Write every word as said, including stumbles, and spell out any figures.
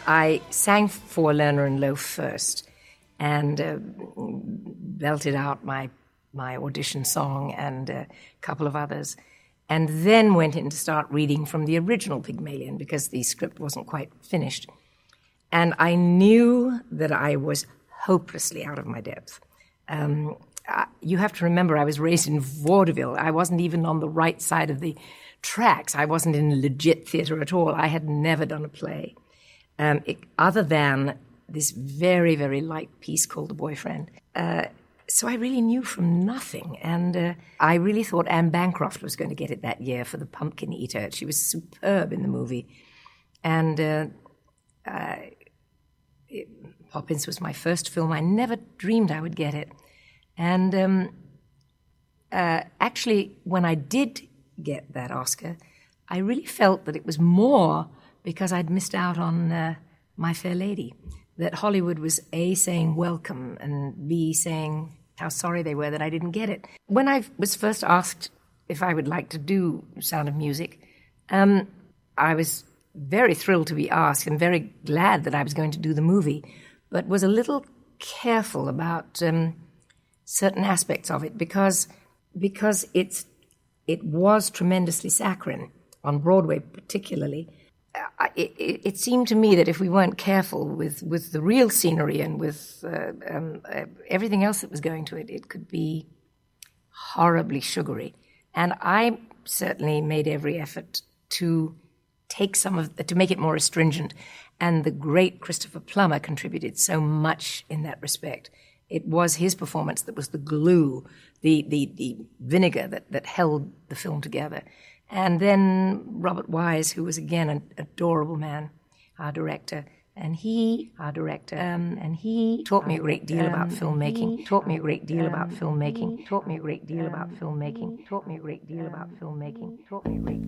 I sang for Lerner and Loewe first and uh, belted out my my audition song and a couple of others, and then went in to start reading from the original Pygmalion because the script wasn't quite finished. And I knew that I was hopelessly out of my depth. Um, uh, you have to remember, I was raised in vaudeville. I wasn't even on the right side of the tracks. I wasn't in legit theatre at all. I had never done a play, um, it, other than this very, very light piece called The Boyfriend. Uh, so I really knew from nothing. And uh, I really thought Anne Bancroft was going to get it that year for The Pumpkin Eater. She was superb in the movie. And uh, uh, it, Poppins was my first film. I never dreamed I would get it. And um, uh, actually, when I did get that Oscar, I really felt that it was more because I'd missed out on uh, My Fair Lady, that Hollywood was A, saying welcome, and B, saying how sorry they were that I didn't get it. When I was first asked if I would like to do Sound of Music, um, I was very thrilled to be asked and very glad that I was going to do the movie, but was a little careful about um, certain aspects of it because because it's it was tremendously saccharine, on Broadway particularly. Uh, it, it, it seemed to me that if we weren't careful with, with the real scenery and with uh, um, uh, everything else that was going to it, it could be horribly sugary. And I certainly made every effort to take some of to make it more astringent. And the great Christopher Plummer contributed so much in that respect. It was his performance that was the glue, the the, the vinegar that, that held the film together. And then Robert Wise, who was, again, an adorable man, our director, and he, our director, um, and he taught me a great deal um, about filmmaking, taught me a great deal um, about filmmaking, taught me a great deal about filmmaking, taught me a great deal about filmmaking, taught me a great